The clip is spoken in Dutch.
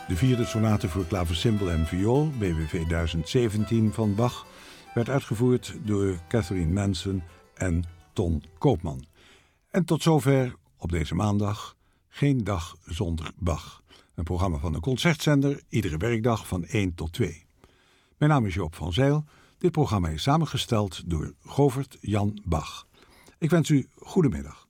De vierde sonate voor klavecimbal en viool, BWV 1017 van Bach, werd uitgevoerd door Catherine Manson en Ton Koopman. En tot zover op deze maandag Geen dag zonder Bach. Een programma van de Concertzender, iedere werkdag van 1 tot 2. Mijn naam is Joop van Zijl. Dit programma is samengesteld door Govert Jan Bach. Ik wens u goedemiddag.